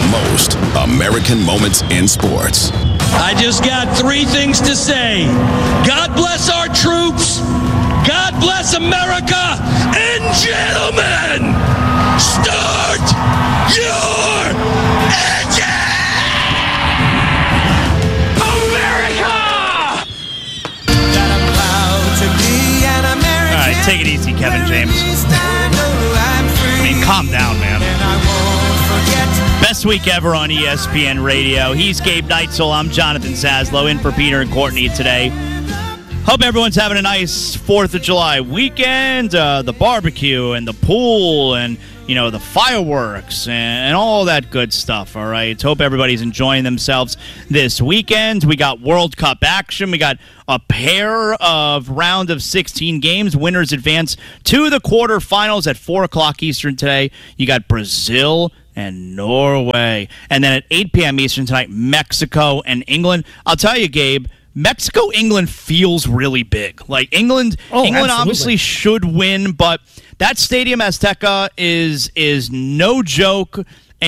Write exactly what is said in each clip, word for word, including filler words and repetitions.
most American moments in sports. I just got three things to say. God bless our troops. God bless America. And gentlemen, start your engine! America! All right, take it easy, Kevin James. I mean, calm down, man. Best week ever on E S P N Radio. He's Gabe Neitzel. I'm Jonathan Zaslow, in for Peter and Courtney today. Hope everyone's having a nice fourth of July weekend. Uh, the barbecue and the pool and, you know, the fireworks and, and all that good stuff, all right? Hope everybody's enjoying themselves this weekend. We got World Cup action. We got a pair of round of sixteen games. Winners advance to the quarterfinals at four o'clock Eastern today. You got Brazil and Norway. And then at eight p.m. Eastern tonight, Mexico and England. I'll tell you, Gabe, Mexico, England feels really big. Like England, oh, England absolutely. obviously should win, but that Stadium Azteca is is no joke,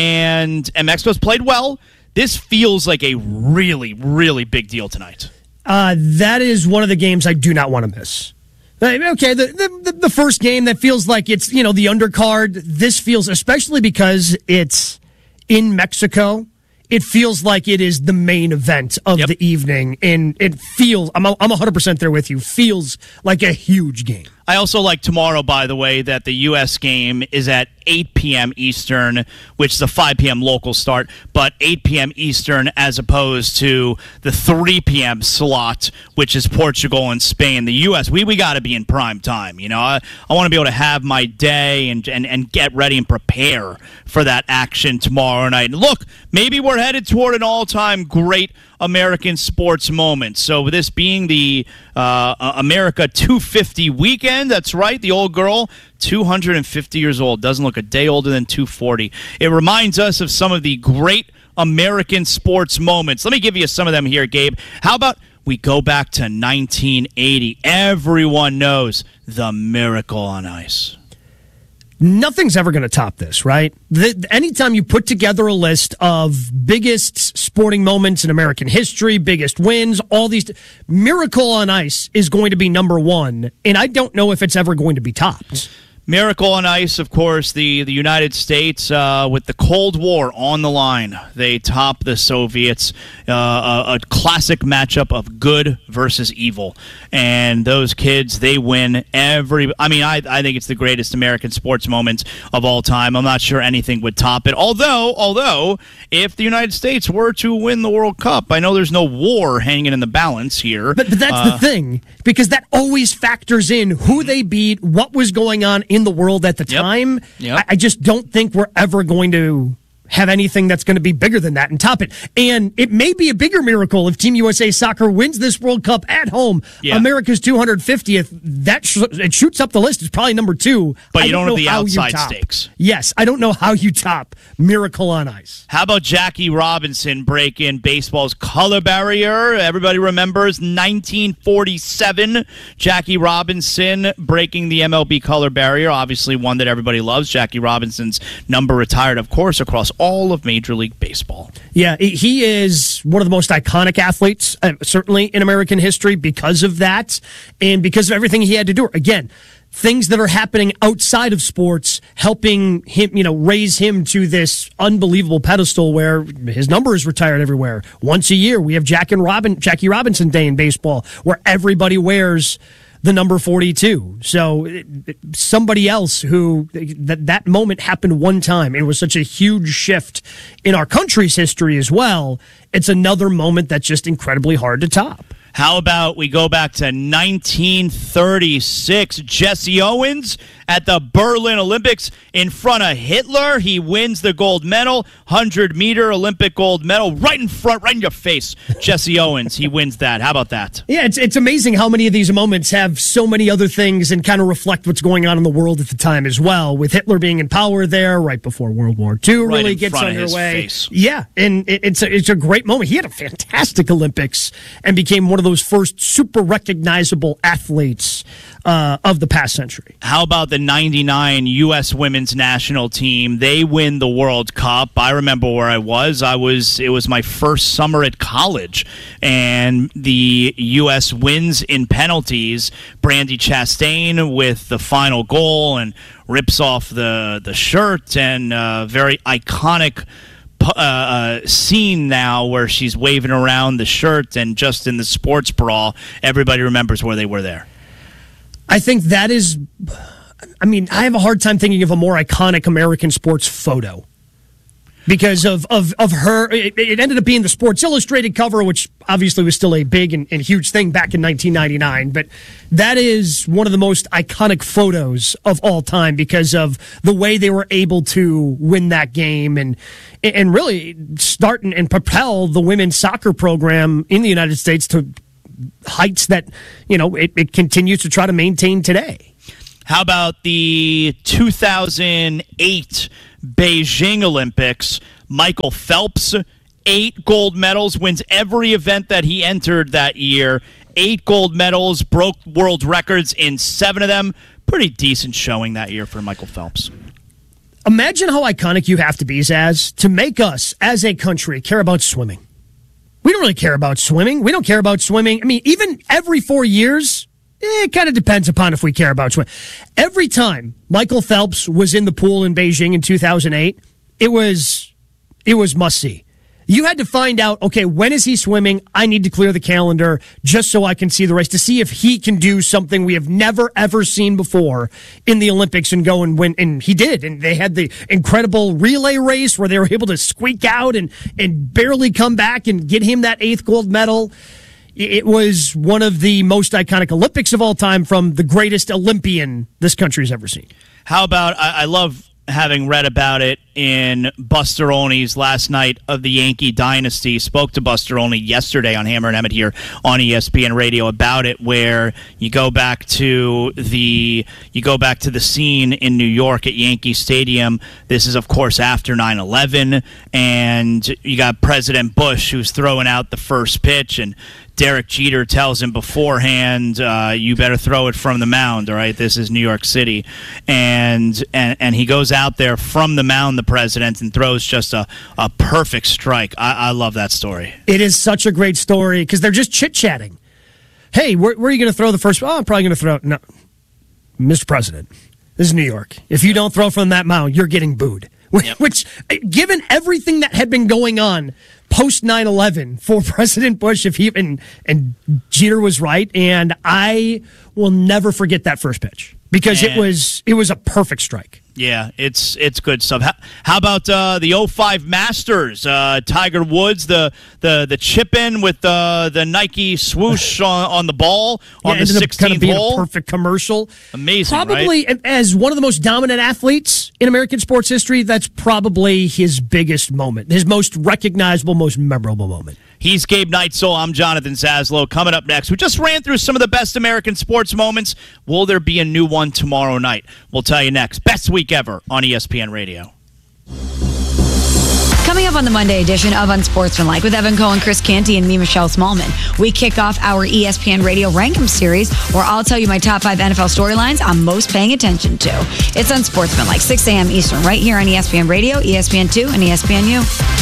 and and Mexico's played well. This feels like a really, really big deal tonight. Uh, that is one of the games I do not want to miss. Okay, the, the the first game that feels like it's, you know, the undercard. This feels, especially because it's in Mexico, it feels like it is the main event of yep. the evening, and it feels, I'm I'm one hundred percent there with you, feels like a huge game. I also like tomorrow, by the way, that the U S game is at eight p.m. Eastern, which is a five p.m. local start, but eight p.m. Eastern as opposed to the three p.m. slot, which is Portugal and Spain. The U S, we, we got to be in prime time. You know, I, I want to be able to have my day and, and, and get ready and prepare for that action tomorrow night. And look, maybe we're headed toward an all-time great American sports moment. So this being the uh, America two fifty weekend, that's right, the old girl, two hundred fifty years old, doesn't look a day older than two forty. It reminds us of some of the great American sports moments. Let me give you some of them here, Gabe. How about we go back to nineteen eighty? Everyone knows the Miracle on Ice. Nothing's ever going to top this, right? The, anytime you put together a list of biggest sporting moments in American history, biggest wins, all these, Miracle on Ice is going to be number one, and I don't know if it's ever going to be topped. Miracle on Ice, of course, the, the United States, uh, with the Cold War on the line, they top the Soviets, uh, a, a classic matchup of good versus evil. And those kids, they win every... I mean, I, I think it's the greatest American sports moment of all time. I'm not sure anything would top it. Although, although, if the United States were to win the World Cup, I know there's no war hanging in the balance here. But, but that's uh, the thing, because that always factors in who they beat, what was going on in the world at the yep. time. Yep. I, I just don't think we're ever going to have anything that's going to be bigger than that and top it. And it may be a bigger miracle if Team U S A Soccer wins this World Cup at home. Yeah. America's two hundred fiftieth. That sh- it shoots up the list. It's probably number two. But you don't, don't have the how outside you top. stakes. Yes, I don't know how you top Miracle on Ice. How about Jackie Robinson breaking baseball's color barrier? Everybody remembers nineteen forty-seven. Jackie Robinson breaking the M L B color barrier. Obviously one that everybody loves. Jackie Robinson's number retired, of course, across all of Major League Baseball. Yeah, he is one of the most iconic athletes, uh, certainly in American history, because of that and because of everything he had to do. Again, things that are happening outside of sports helping him, you know, raise him to this unbelievable pedestal where his number is retired everywhere. Once a year, we have Jack and Robin, Jackie Robinson Day in baseball, where everybody wears the number forty-two. So somebody else who that that moment happened one time. It was such a huge shift in our country's history as well. It's another moment that's just incredibly hard to top. How about we go back to nineteen thirty-six? Jesse Owens at the Berlin Olympics in front of Hitler. He wins the gold medal, one hundred meter Olympic gold medal, right in front, right in your face. Jesse Owens, he wins that. How about that? Yeah, it's it's amazing how many of these moments have so many other things and kind of reflect what's going on in the world at the time as well, with Hitler being in power there right before World War Two right really in gets front underway. Of his face. Yeah, and it, it's, a, it's a great moment. He had a fantastic Olympics and became one of the those first super recognizable athletes uh, of the past century. How about the ninety-nine U S women's national team? They win the World Cup. I remember where I was. I was it was my first summer at college, and the U S wins in penalties. Brandi Chastain with the final goal and rips off the the shirt, and uh, very iconic Uh, uh, scene now where she's waving around the shirt, and just in the sports brawl, everybody remembers where they were there. I think that is, I mean, I have a hard time thinking of a more iconic American sports photo because of, of, of her. It, it ended up being the Sports Illustrated cover, which obviously was still a big and, and huge thing back in nineteen ninety-nine. But that is one of the most iconic photos of all time because of the way they were able to win that game and and really start and, and propel the women's soccer program in the United States to heights that, you know, it, it continues to try to maintain today. How about the two thousand eight Beijing Olympics? Michael Phelps, eight gold medals, wins every event that he entered that year. Eight gold medals, broke world records in seven of them. Pretty decent showing that year for Michael Phelps. Imagine how iconic you have to be, Zaz, to make us, as a country, care about swimming. We don't really care about swimming. We don't care about swimming. I mean, even every four years, eh, it kind of depends upon if we care about swimming. Every time Michael Phelps was in the pool in Beijing in two thousand eight, it was it was must-see. You had to find out, okay, when is he swimming? I need to clear the calendar just so I can see the race, to see if he can do something we have never, ever seen before in the Olympics and go and win. And he did. And they had the incredible relay race where they were able to squeak out and, and barely come back and get him that eighth gold medal. It was one of the most iconic Olympics of all time from the greatest Olympian this country's ever seen. How about, I, I love having read about it in Buster Olney's Last Night of the Yankee Dynasty. Spoke to Buster Olney yesterday on Hammer and Emmett here on E S P N Radio about it, where you go back to the you go back to the scene in New York at Yankee Stadium. This is, of course, after nine eleven, and you got President Bush who's throwing out the first pitch, and Derek Jeter tells him beforehand, uh, you better throw it from the mound, all right? This is New York City. And and, and he goes out there from the mound, the president, and throws just a, a perfect strike. I, I love that story. It is such a great story because they're just chit-chatting. Hey, where, where are you going to throw the first? Oh, I'm probably going to throw no, Mister President, this is New York. If you don't throw from that mound, you're getting booed. Yep. Which, given everything that had been going on post nine eleven for President Bush, if he and, and Jeter was right, and I will never forget that first pitch because Man. it was it was a perfect strike. Yeah, it's it's good stuff. How, how about uh, the oh five Masters? Uh, Tiger Woods, the the the chip in with the the Nike swoosh on, on the ball yeah, on the sixteenth kind of being hole. A perfect commercial. Amazing, Probably right? As one of the most dominant athletes in American sports history, that's probably his biggest moment, his most recognizable, most memorable moment. He's Gabe Neitzel. I'm Jonathan Zaslow. Coming up next, we just ran through some of the best American sports moments. Will there be a new one tomorrow night? We'll tell you next. Best week ever on E S P N Radio. Coming up on the Monday edition of Unsportsmanlike with Evan Cohen, Chris Canty, and me, Michelle Smallman, we kick off our E S P N Radio Rankum series, where I'll tell you my top five N F L storylines I'm most paying attention to. It's Unsportsmanlike, six a.m. Eastern, right here on E S P N Radio, E S P N two, and E S P N U.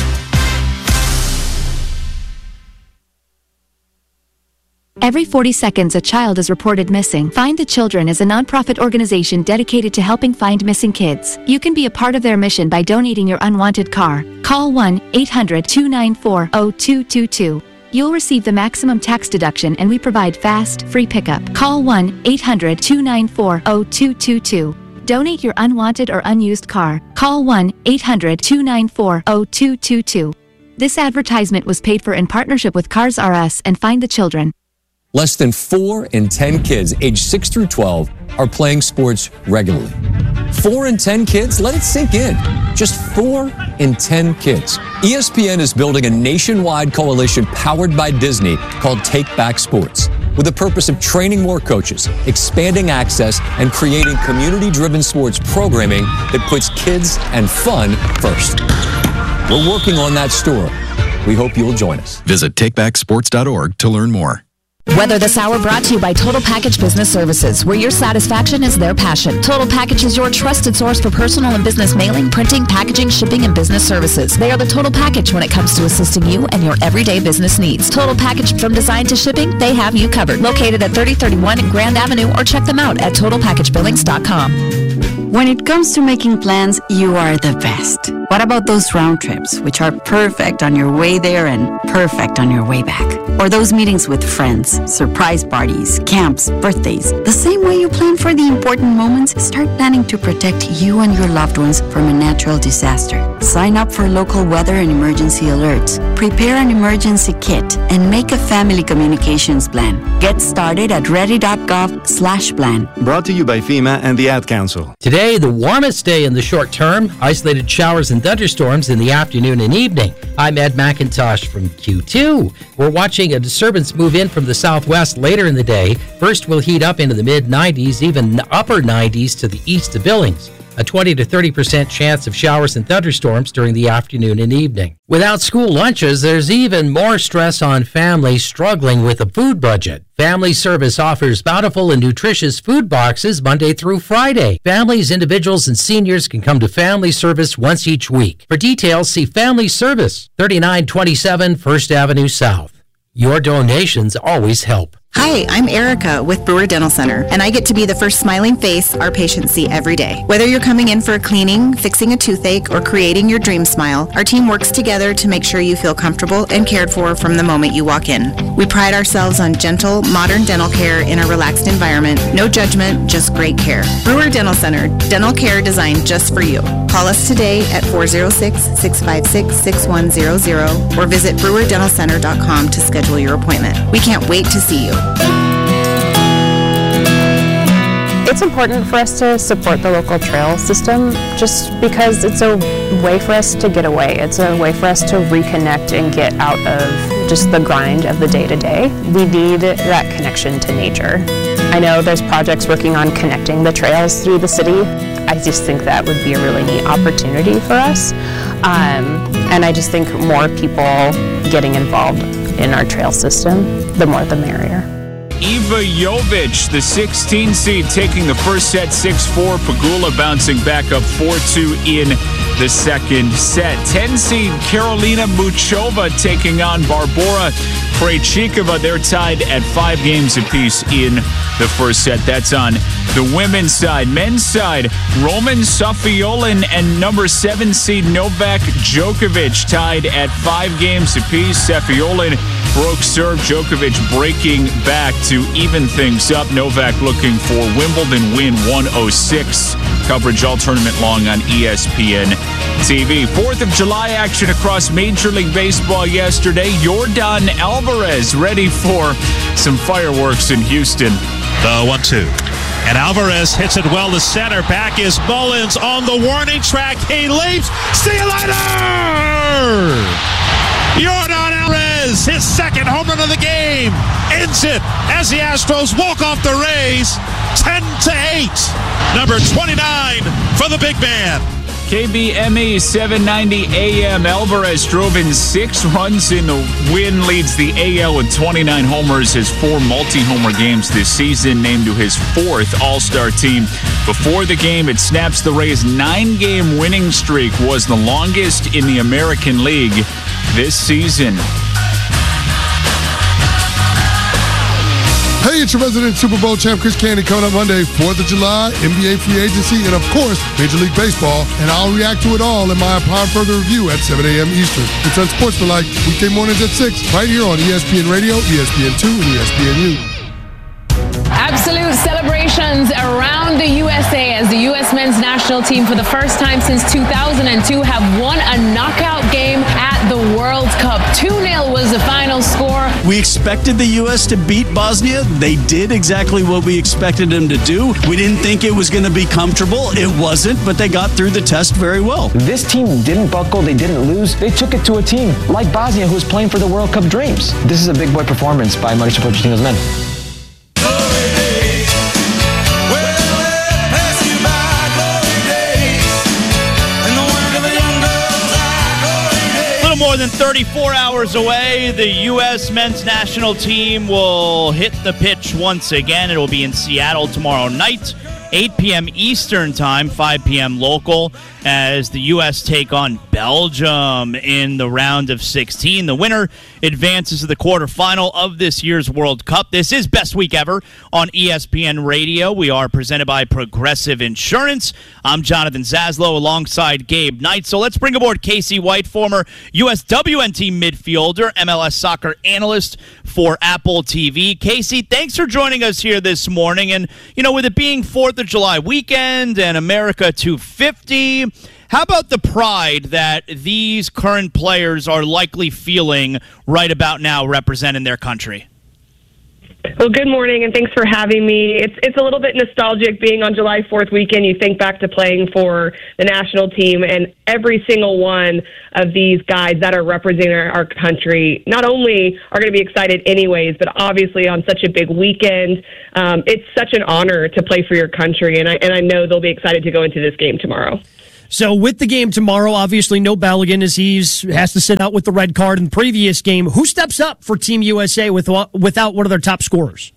Every forty seconds, a child is reported missing. Find the Children is a nonprofit organization dedicated to helping find missing kids. You can be a part of their mission by donating your unwanted car. Call one eight hundred two nine four zero two two two. You'll receive the maximum tax deduction, and we provide fast, free pickup. Call one eight hundred two nine four zero two two two. Donate your unwanted or unused car. Call one eight hundred two nine four zero two two two. This advertisement was paid for in partnership with Cars R Us and Find the Children. Less than four in ten kids aged six through twelve are playing sports regularly. Four in ten kids? Let it sink in. Just four in ten kids. E S P N is building a nationwide coalition powered by Disney called Take Back Sports, with the purpose of training more coaches, expanding access, and creating community-driven sports programming that puts kids and fun first. We're working on that story. We hope you'll join us. Visit take back sports dot org to learn more. Weather This Hour brought to you by Total Package Business Services, where your satisfaction is their passion. Total Package is your trusted source for personal and business mailing, printing, packaging, shipping, and business services. They are the Total Package when it comes to assisting you and your everyday business needs. Total Package from design to shipping, they have you covered. Located at thirty thirty-one Grand Avenue, or check them out at total package billings dot com. When it comes to making plans, you are the best. What about those round trips, which are perfect on your way there and perfect on your way back? Or those meetings with friends, surprise parties, camps, birthdays? The same way you plan for the important moments, start planning to protect you and your loved ones from a natural disaster. Sign up for local weather and emergency alerts. Prepare an emergency kit and make a family communications plan. Get started at ready.gov slash plan. Brought to you by FEMA and the Ad Council. Today, the warmest day in the short term, isolated showers and thunderstorms in the afternoon and evening. I'm Ed McIntosh from Q two. We're watching a disturbance move in from the southwest later in the day. First, we'll heat up into the mid nineties, even upper nineties to the east of Billings. A twenty to thirty percent chance of showers and thunderstorms during the afternoon and evening. Without school lunches, there's even more stress on families struggling with a food budget. Family Service offers bountiful and nutritious food boxes Monday through Friday. Families, individuals, and seniors can come to Family Service once each week. For details, see Family Service, thirty-nine twenty-seven First Avenue South. Your donations always help. Hi, I'm Erica with Brewer Dental Center, and I get to be the first smiling face our patients see every day. Whether you're coming in for a cleaning, fixing a toothache, or creating your dream smile, our team works together to make sure you feel comfortable and cared for from the moment you walk in. We pride ourselves on gentle, modern dental care in a relaxed environment. No judgment, just great care. Brewer Dental Center, dental care designed just for you. Call us today at four oh six, six five six, six one zero zero or visit brewer dental center dot com to schedule your appointment. We can't wait to see you. It's important for us to support the local trail system just because it's a way for us to get away. It's a way for us to reconnect and get out of just the grind of the day-to-day. We need that connection to nature. I know there's projects working on connecting the trails through the city. I just think that would be a really neat opportunity for us. Um, and I just think more people getting involved in our trail system, the more the merrier. Iva Jovic, the sixteen seed, taking the first set six four. Pegula bouncing back up four two in the second set. ten seed Karolina Muchova taking on Barbora Krejcikova. They're tied at five games apiece in the first set. That's on the women's side. Men's side, Roman Safiullin and number seven seed Novak Djokovic tied at five games apiece. Safiullin broke serve. Djokovic breaking back to even things up. Novak looking for Wimbledon win one oh six. Coverage all tournament long on E S P N T V. fourth of July action across Major League Baseball yesterday. Yordan Alvarez ready for some fireworks in Houston. The one two. And Alvarez hits it well to center. Back is Mullins on the warning track. He leaps. See you later! Yordan Alvarez, his second home run of the game, ends it as the Astros walk off the Rays ten to eight. Number twenty-nine for the big man. K B M E seven ninety A M. Alvarez drove in six runs in the win, leads the A L with twenty-nine homers, his four multi-homer games this season, named to his fourth All-Star team. Before the game, it snaps the Rays' nine-game winning streak, was the longest in the American League this season. Hey, it's your resident Super Bowl champ, Chris Canty, coming up Monday, fourth of July, N B A free agency, and of course, Major League Baseball. And I'll react to it all in my Upon Further review at seven a.m. Eastern. It's Unsportsmanlike, weekday mornings at six, right here on E S P N Radio, E S P N two, and E S P N U. Absolute celebrations around the U S A as the U S men's national team, for the first time since two thousand two, have won a knockout game at the World Cup. two nil was the final score. We expected the U S to beat Bosnia. They did exactly what we expected them to do. We didn't think it was going to be comfortable. It wasn't, but they got through the test very well. This team didn't buckle. They didn't lose. They took it to a team like Bosnia, who was playing for the World Cup dreams. This is a big boy performance by Mauricio Pochettino's men. More More than thirty-four hours away, the U S men's national team will hit the pitch once again. It will be in Seattle tomorrow night, eight p.m. Eastern time, five p.m. local, as the U S take on Belgium in the round of sixteen. The winner advances to the quarterfinal of this year's World Cup. This is Best Week Ever on E S P N Radio. We are presented by Progressive Insurance. I'm Jonathan Zaslow alongside Gabe Knight. So let's bring aboard Casey White, former U S W N T midfielder, M L S soccer analyst for Apple T V. Casey, thanks for joining us here this morning. And, you know, with it being fourth of July weekend and America two fifty, how about the pride that these current players are likely feeling right about now representing their country? Well, good morning, and thanks for having me. It's it's a little bit nostalgic being on July fourth weekend. You think back to playing for the national team, and every single one of these guys that are representing our, our country not only are going to be excited anyways, but obviously on such a big weekend, um, it's such an honor to play for your country, and I, and I know they'll be excited to go into this game tomorrow. So with the game tomorrow, obviously no Balogun as he has to sit out with the red card in the previous game. Who steps up for Team U S A with, without one of their top scorers?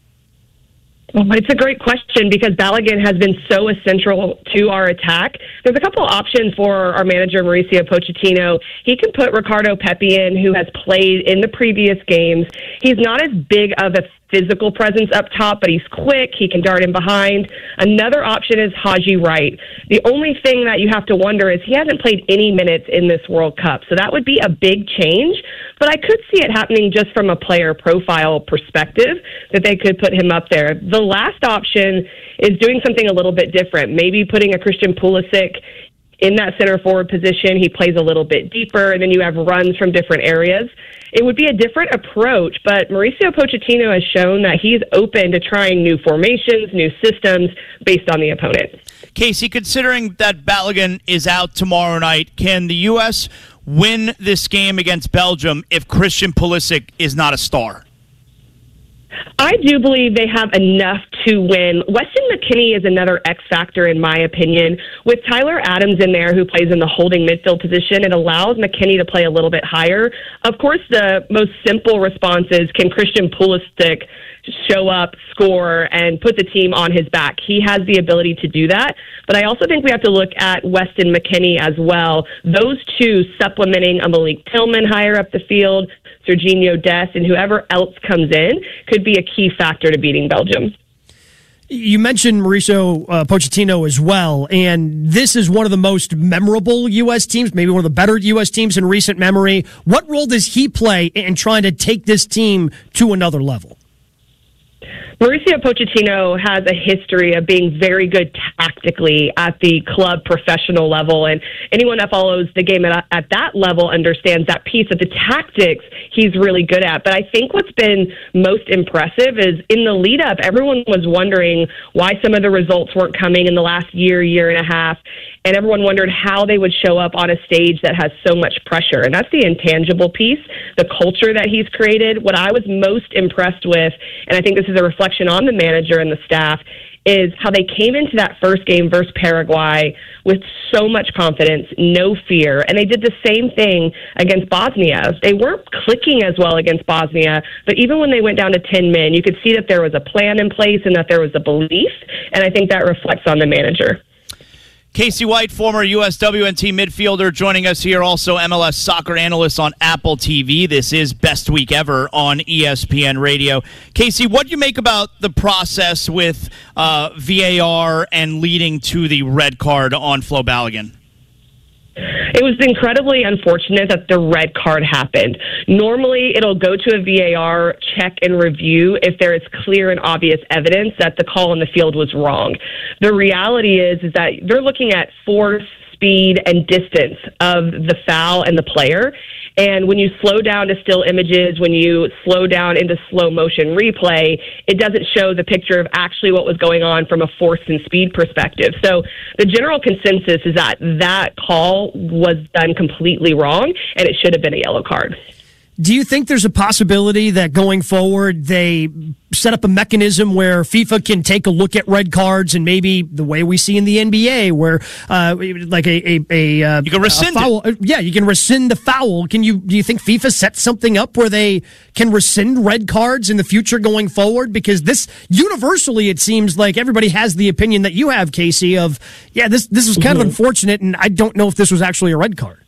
Well, it's a great question because Balogun has been so essential to our attack. There's a couple of options for our manager, Mauricio Pochettino. He can put Ricardo Pepi in, who has played in the previous games. He's not as big of a physical presence up top, but he's quick. He can dart in behind. Another option is Haji Wright. The only thing that you have to wonder is he hasn't played any minutes in this World Cup, so that would be a big change. But I could see it happening just from a player profile perspective, that they could put him up there. The last option is doing something a little bit different, maybe putting a Christian Pulisic in that center forward position. He plays a little bit deeper, and then you have runs from different areas. It would be a different approach, but Mauricio Pochettino has shown that he's open to trying new formations, new systems based on the opponent. Casey, considering that Balogun is out tomorrow night, can the U S win this game against Belgium if Christian Pulisic is not a star? I do believe they have enough to win. Weston McKennie is another X factor, in my opinion. With Tyler Adams in there, who plays in the holding midfield position, it allows McKennie to play a little bit higher. Of course, the most simple response is, can Christian Pulisic show up, score, and put the team on his back? He has the ability to do that. But I also think we have to look at Weston McKennie as well. Those two supplementing a Malik Tillman higher up the field, Serginho Dest, and whoever else comes in could be a key factor to beating Belgium. You mentioned Mauricio uh, Pochettino as well, and this is one of the most memorable U S teams, maybe one of the better U S teams in recent memory. What role does he play in trying to take this team to another level? Mauricio Pochettino has a history of being very good tactically at the club professional level, and anyone that follows the game at, at that level understands that piece of the tactics he's really good at. But I think what's been most impressive is in the lead up, everyone was wondering why some of the results weren't coming in the last year, year and a half, and everyone wondered how they would show up on a stage that has so much pressure. And that's the intangible piece, the culture that he's created. What I was most impressed with, and I think this is a reflection on the manager and the staff, is how they came into that first game versus Paraguay with so much confidence, no fear, and they did the same thing against Bosnia. They weren't clicking as well against Bosnia, but even when they went down to ten men, you could see that there was a plan in place and that there was a belief, and I think that reflects on the manager. Casey White, former U S W N T midfielder, joining us here, also M L S soccer analyst on Apple T V. This is Best Week Ever on E S P N Radio. Casey, what do you make about the process with uh, V A R and leading to the red card on Flo Balogun? It was incredibly unfortunate that the red card happened. Normally, it'll go to a V A R check and review if there is clear and obvious evidence that the call on the field was wrong. The reality is, is that they're looking at force, speed, and distance of the foul and the player. And when you slow down to still images, when you slow down into slow motion replay, it doesn't show the picture of actually what was going on from a force and speed perspective. So the general consensus is that that call was done completely wrong, and it should have been a yellow card. Do you think there's a possibility that going forward they set up a mechanism where FIFA can take a look at red cards and maybe the way we see in the N B A where uh, like a, a, a, uh, you can rescind a foul, it. Yeah, you can rescind the foul. Can you? Do you think FIFA sets something up where they can rescind red cards in the future going forward? Because this universally, it seems like everybody has the opinion that you have, Casey, of, yeah, this, this was kind mm-hmm. of unfortunate, and I don't know if this was actually a red card.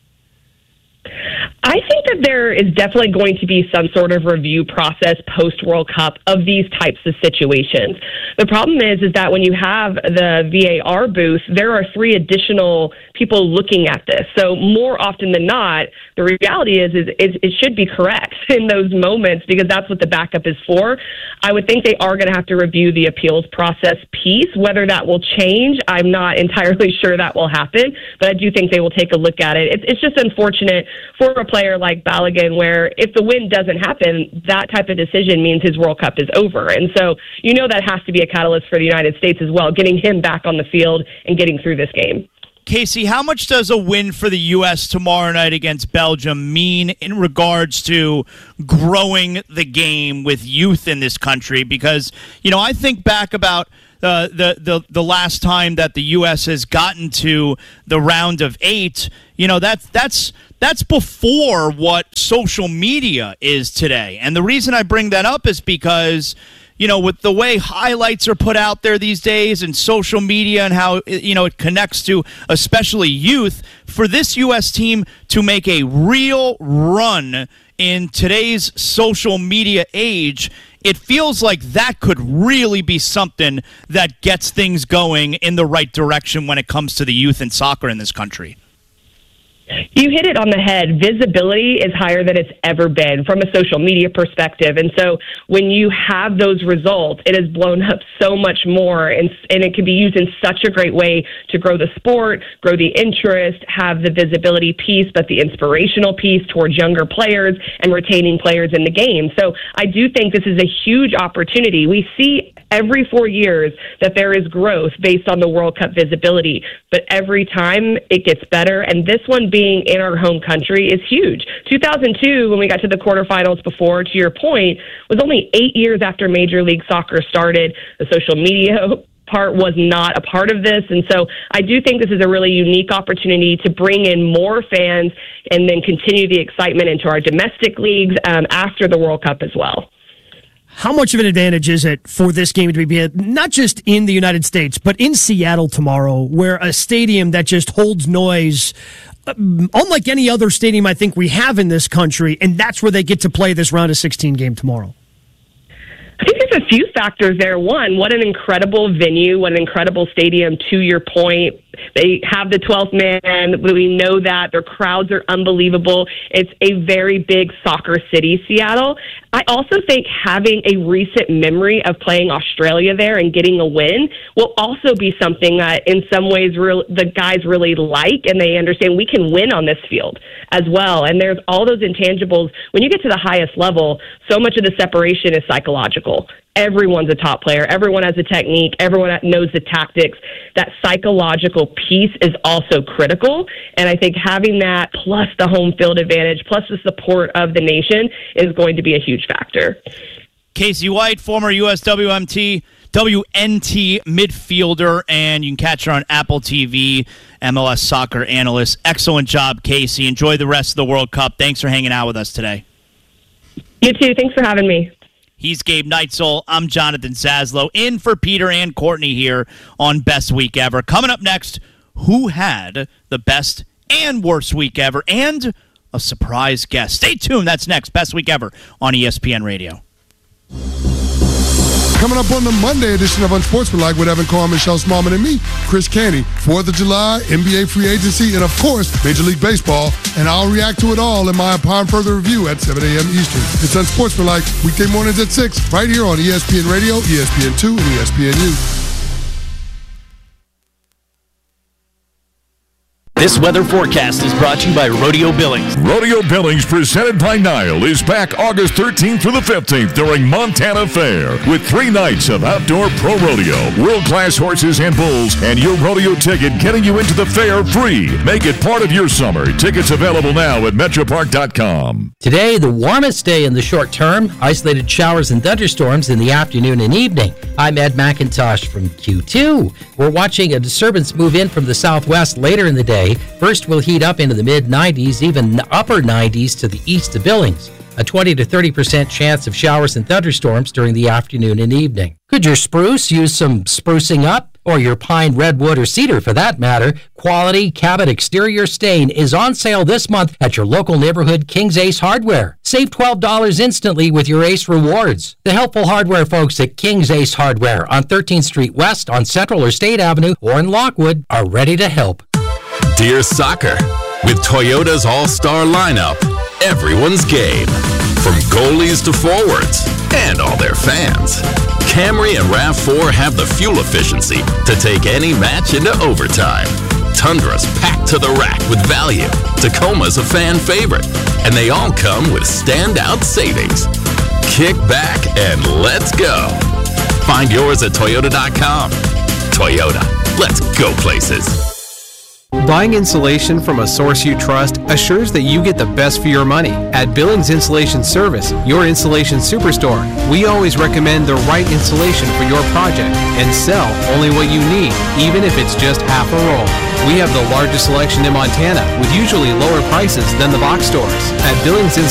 I think that there is definitely going to be some sort of review process post-World Cup of these types of situations. The problem is, is that when you have the V A R booth, there are three additional people looking at this. So more often than not, the reality is, is, is it should be correct in those moments because that's what the backup is for. I would think they are going to have to review the appeals process piece. Whether that will change, I'm not entirely sure that will happen, but I do think they will take a look at it. It's, it's just unfortunate for a player like Balogun where if the win doesn't happen, that type of decision means his World Cup is over. And so you know that has to be a catalyst for the United States as well, getting him back on the field and getting through this game. Casey, how much does a win for the U S tomorrow night against Belgium mean in regards to growing the game with youth in this country? Because, you know, I think back about uh, the, the, the last time that the U S has gotten to the round of eight, you know, that's, that's, that's before what social media is today. And the reason I bring that up is because, you know, with the way highlights are put out there these days and social media and how, you know, it connects to especially youth, for this U S team to make a real run in today's social media age, it feels like that could really be something that gets things going in the right direction when it comes to the youth and soccer in this country. You hit it on the head. Visibility is higher than it's ever been from a social media perspective. And so when you have those results, it has blown up so much more, and, and it can be used in such a great way to grow the sport, grow the interest, have the visibility piece, but the inspirational piece towards younger players and retaining players in the game. So I do think this is a huge opportunity. We see every four years that there is growth based on the World Cup visibility, but every time it gets better. And this one being in our home country is huge. two thousand two, when we got to the quarterfinals before, to your point, was only eight years after Major League Soccer started. The social media part was not a part of this. And so I do think this is a really unique opportunity to bring in more fans and then continue the excitement into our domestic leagues um, after the World Cup as well. How much of an advantage is it for this game to be not just in the United States, but in Seattle tomorrow, where a stadium that just holds noise, uh, unlike any other stadium I think we have in this country, and that's where they get to play this round of sixteen game tomorrow? I think there's a few factors there. One, what an incredible venue, what an incredible stadium, to your point. They have the twelfth man. We know that. Their crowds are unbelievable. It's a very big soccer city, Seattle. I also think having a recent memory of playing Australia there and getting a win will also be something that in some ways real, the guys really like, and they understand we can win on this field as well. And there's all those intangibles. When you get to the highest level, so much of the separation is psychological. Everyone's a top player. Everyone has a technique. Everyone knows the tactics. That psychological piece is also critical. And I think having that plus the home field advantage, plus the support of the nation is going to be a huge factor. Casey White, former U S W M T, W N T midfielder, and you can catch her on Apple T V, M L S soccer analyst. Excellent job, Casey. Enjoy the rest of the World Cup. Thanks for hanging out with us today. You too. Thanks for having me. He's Gabe Neitzel. I'm Jonathan Zaslow, in for Peter and Courtney here on Best Week Ever. Coming up next, who had the best and worst week ever, and a surprise guest. Stay tuned. That's next. Best Week Ever on E S P N Radio. Coming up on the Monday edition of Unsportsmanlike with Evan Cohen, Michelle Smallman, and me, Chris Canty. fourth of July, N B A free agency, and of course, Major League Baseball. And I'll react to it all in my upon further review at seven a.m. Eastern. It's Unsportsmanlike, weekday mornings at six, right here on E S P N Radio, E S P N two, and E S P N U. This weather forecast is brought to you by Rodeo Billings. Rodeo Billings, presented by Nile, is back August thirteenth through the fifteenth during Montana Fair with three nights of outdoor pro rodeo, world-class horses and bulls, and your rodeo ticket getting you into the fair free. Make it part of your summer. Tickets available now at metropark dot com. Today, the warmest day in the short term. Isolated showers and thunderstorms in the afternoon and evening. I'm Ed McIntosh from Q two. We're watching a disturbance move in from the southwest later in the day. First, we'll heat up into the mid nineties, even upper nineties to the east of Billings. A twenty to thirty percent chance of showers and thunderstorms during the afternoon and evening. Could your spruce use some sprucing up? Or your pine, redwood, or cedar for that matter? Quality Cabot exterior stain is on sale this month at your local neighborhood King's Ace Hardware. Save twelve dollars instantly with your Ace Rewards. The helpful hardware folks at King's Ace Hardware on thirteenth Street West, on Central or State Avenue, or in Lockwood are ready to help. Dear Soccer, with Toyota's all-star lineup, everyone's game. From goalies to forwards, and all their fans. Camry and RAV four have the fuel efficiency to take any match into overtime. Tundra's packed to the rack with value. Tacoma's a fan favorite. And they all come with standout savings. Kick back and let's go. Find yours at Toyota dot com. Toyota, let's go places. Buying insulation from a source you trust assures that you get the best for your money. At Billings Insulation Service, your insulation superstore, we always recommend the right insulation for your project and sell only what you need, even if it's just half a roll. We have the largest selection in Montana with usually lower prices than the box stores. At Billings Insulation